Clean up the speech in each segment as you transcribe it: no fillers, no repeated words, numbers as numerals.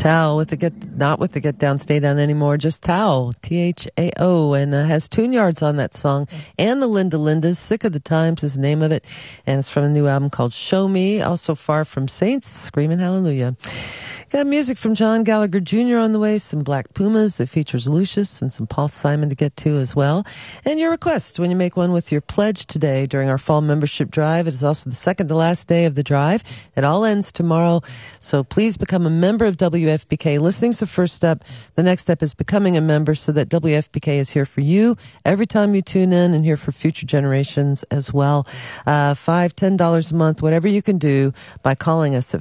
Tao not with the Get Down, Stay Down anymore, just Tao, Thao, and has Tune Yards on that song. And the Lindas, Sick of the Times is the name of it. And it's from a new album called Show Me, also Far From Saints, Screaming Hallelujah. Got music from John Gallagher Jr. on the way, some Black Pumas that features Lucius, and some Paul Simon to get to as well. And your request when you make one with your pledge today during our fall membership drive. It is also the second to last day of the drive. It all ends tomorrow. So please become a member of WFPK. Listening's the first step. The next step is becoming a member so that WFPK is here for you every time you tune in and here for future generations as well. $5, $10 a month, whatever you can do by calling us at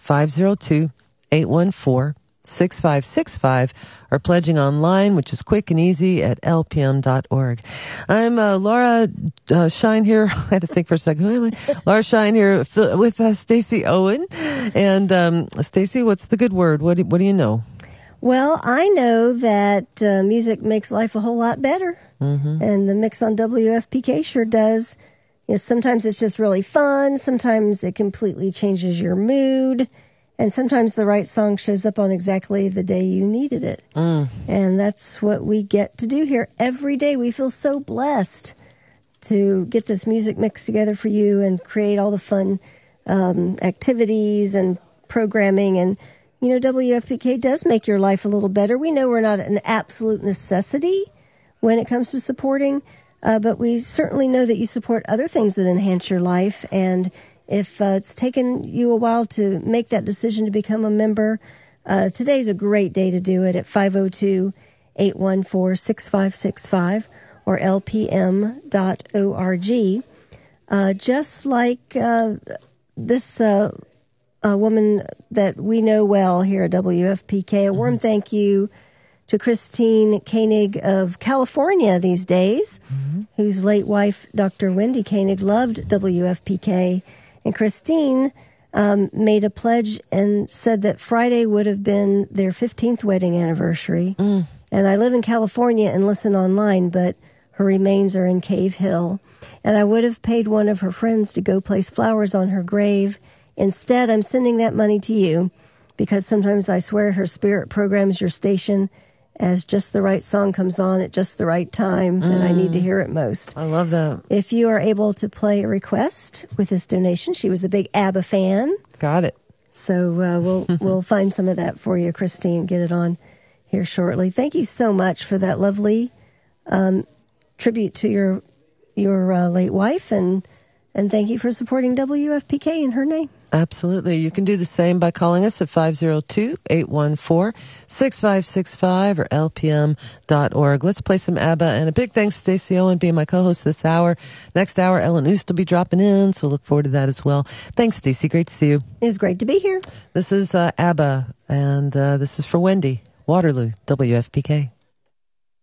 502-814-6565 or pledging online, which is quick and easy at lpm.org. I'm Laura Shine here. I had to think for a second. Who am I? Laura Shine here with Stacey Owen. And Stacey, what's the good word? What do you know? Well, I know that music makes life a whole lot better. Mm-hmm. And the mix on WFPK sure does. You know, sometimes it's just really fun. Sometimes it completely changes your mood. And sometimes the right song shows up on exactly the day you needed it. And that's what we get to do here every day. We feel so blessed to get this music mixed together for you and create all the fun activities and programming. And, you know, WFPK does make your life a little better. We know we're not an absolute necessity when it comes to supporting, but we certainly know that you support other things that enhance your life. And if it's taken you a while to make that decision to become a member, today's a great day to do it at 502-814-6565 or lpm.org. Just like this woman that we know well here at WFPK, a warm thank you to Christine Koenig of California these days, whose late wife, Dr. Wendy Koenig, loved WFPK. And Christine made a pledge and said that Friday would have been their 15th wedding anniversary. And I live in California and listen online, but her remains are in Cave Hill. And I would have paid one of her friends to go place flowers on her grave. Instead, I'm sending that money to you because sometimes I swear her spirit programs your station as just the right song comes on at just the right time that I need to hear it most. I love that. If you are able to play a request with this donation, she was a big ABBA fan. Got it. So we'll find some of that for you, Christine, get it on here shortly. Thank you so much for that lovely tribute to your late wife, and thank you for supporting WFPK in her name. Absolutely. You can do the same by calling us at 502-814-6565 or lpm.org. Let's play some ABBA. And a big thanks to Stacey Owen being my co-host this hour. Next hour, Ellen Oost will be dropping in, so look forward to that as well. Thanks, Stacey. Great to see you. It's great to be here. This is ABBA, and this is for Wendy, Waterloo, WFPK.